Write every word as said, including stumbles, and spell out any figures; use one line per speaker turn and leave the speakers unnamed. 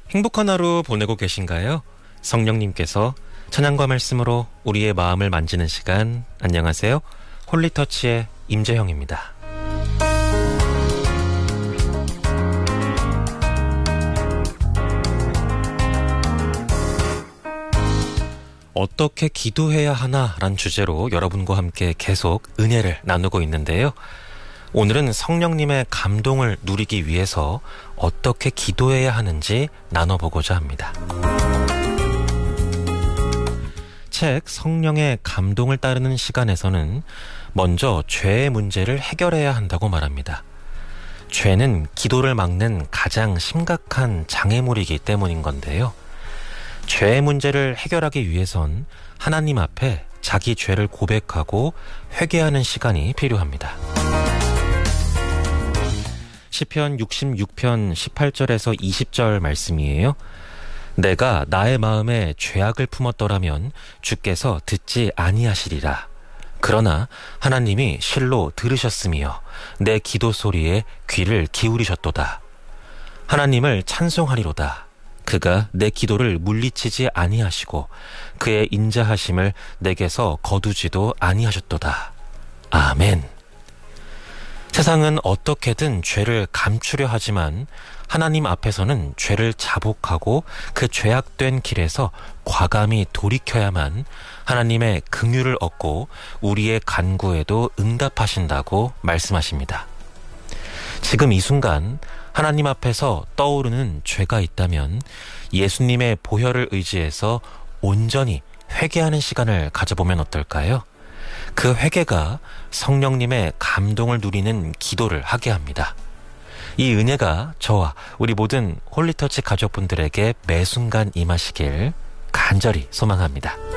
행복한 하루 보내고 계신가요? 성령님께서 찬양과 말씀으로 우리의 마음을 만지는 시간, 안녕하세요. 홀리터치의 임재형입니다. 어떻게 기도해야 하나란 주제로 여러분과 함께 계속 은혜를 나누고 있는데요. 오늘은 성령님의 감동을 누리기 위해서 어떻게 기도해야 하는지 나눠보고자 합니다. 책 성령의 감동을 따르는 시간에서는 먼저 죄의 문제를 해결해야 한다고 말합니다. 죄는 기도를 막는 가장 심각한 장애물이기 때문인 건데요. 죄의 문제를 해결하기 위해선 하나님 앞에 자기 죄를 고백하고 회개하는 시간이 필요합니다. 시편 육십육 편 십팔 절에서 이십 절 말씀이에요. 내가 나의 마음에 죄악을 품었더라면 주께서 듣지 아니하시리라. 그러나 하나님이 실로 들으셨으며 내 기도 소리에 귀를 기울이셨도다. 하나님을 찬송하리로다. 그가 내 기도를 물리치지 아니하시고 그의 인자하심을 내게서 거두지도 아니하셨도다. 아멘. 세상은 어떻게든 죄를 감추려 하지만 하나님 앞에서는 죄를 자복하고 그 죄악된 길에서 과감히 돌이켜야만 하나님의 긍휼을 얻고 우리의 간구에도 응답하신다고 말씀하십니다. 지금 이 순간 하나님 앞에서 떠오르는 죄가 있다면 예수님의 보혈을 의지해서 온전히 회개하는 시간을 가져보면 어떨까요? 그 회개가 성령님의 감동을 누리는 기도를 하게 합니다. 이 은혜가 저와 우리 모든 홀리터치 가족분들에게 매 순간 임하시길 간절히 소망합니다.